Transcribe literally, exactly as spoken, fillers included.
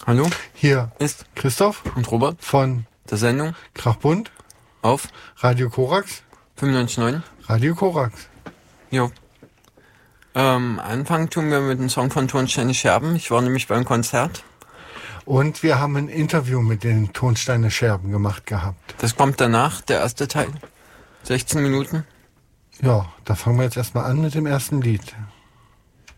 Hallo, Hier ist Christoph und Robert von der Sendung Krachbund, auf Radio Korax, fünfundneunzig Komma neun. Radio Korax. Jo. Ähm, anfangen tun wir mit dem Song von Tonsteine Scherben. Ich war nämlich beim Konzert. Und wir haben ein Interview mit den Tonsteine Scherben gemacht gehabt. Das kommt danach, der erste Teil. sechzehn Minuten. Ja, da fangen wir jetzt erstmal an mit dem ersten Lied.